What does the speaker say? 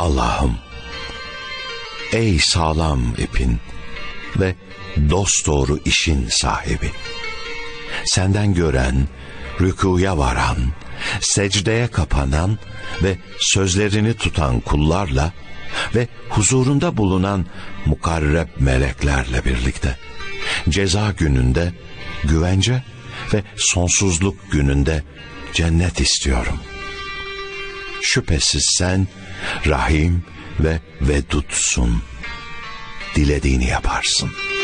Allah'ım, ey sağlam ipin ve dosdoğru işin sahibi, senden gören, rükuya varan, secdeye kapanan ve sözlerini tutan kullarla ve huzurunda bulunan mukarreb meleklerle birlikte ceza gününde güvence ve sonsuzluk gününde cennet istiyorum. Şüphesiz sen Rahim ve Vedudsun. Dilediğini yaparsın.